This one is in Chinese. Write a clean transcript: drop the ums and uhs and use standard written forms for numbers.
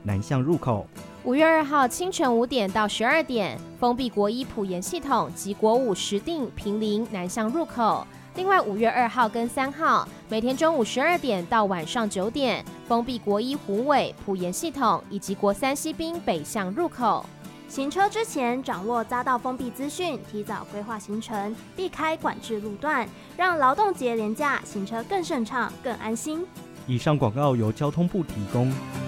南向入口。 5月2号清晨5点到12点，封闭国一埔盐系统及国五石碇、坪林南向入口。另外5月2号跟3号，每天中午12点到晚上9点，封闭国一虎尾、埔盐系统以及国三西滨北向入口。 行车之前掌握匝道封闭资讯，提早规划行程，避开管制路段，让劳动节连假行车更顺畅、更安心。 以上广告由交通部提供。